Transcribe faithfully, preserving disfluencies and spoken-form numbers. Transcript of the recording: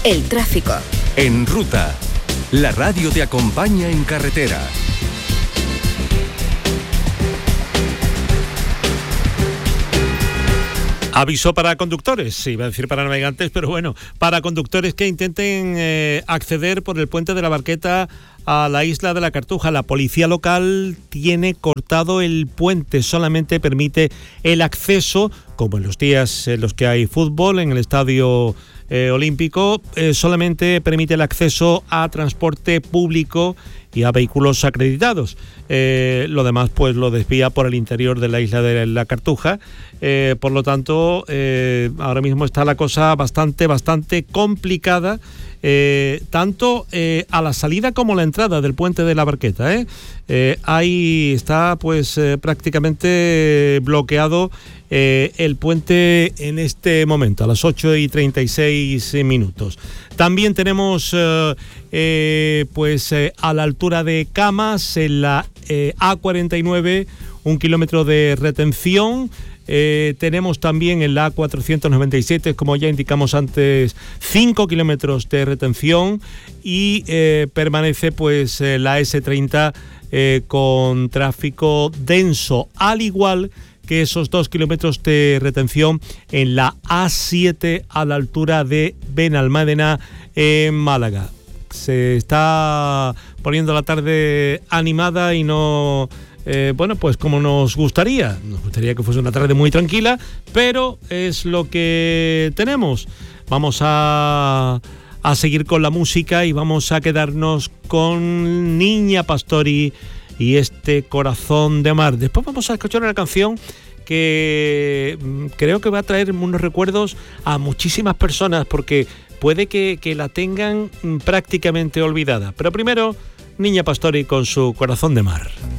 El tráfico. En Ruta, la radio te acompaña en carretera. Aviso para conductores, iba a decir para navegantes, pero bueno, para conductores que intenten eh, acceder por el puente de la Barqueta a la isla de la Cartuja. La policía local tiene cortado el puente, solamente permite el acceso, como en los días en los que hay fútbol en el estadio eh, olímpico, eh, solamente permite el acceso a transporte público y a vehículos acreditados. Eh, lo demás pues lo desvía por el interior de la isla de la Cartuja. Eh, por lo tanto, eh, ahora mismo está la cosa bastante, bastante complicada, eh, tanto eh, a la salida como a la entrada del puente de la Barqueta. ¿eh? Eh, ahí está pues eh, prácticamente bloqueado eh, el puente en este momento, a las ocho y treinta y seis minutos. También tenemos eh, eh, pues eh, a la altura de Camas, en la eh, A cuarenta y nueve, un kilómetro de retención. Eh, tenemos también en la A cuatrocientos noventa y siete, como ya indicamos antes, cinco kilómetros de retención, y eh, permanece pues eh, la ese treinta eh, con tráfico denso, al igual que esos dos kilómetros de retención en la A siete a la altura de Benalmádena en Málaga. Se está poniendo la tarde animada y no... Eh, bueno, pues como nos gustaría, nos gustaría que fuese una tarde muy tranquila, pero es lo que tenemos. Vamos a, a seguir con la música y vamos a quedarnos con Niña Pastori y este Corazón de Mar. Después vamos a escuchar una canción que creo que va a traer unos recuerdos a muchísimas personas, porque puede que, que la tengan prácticamente olvidada. Pero primero, Niña Pastori con su Corazón de Mar.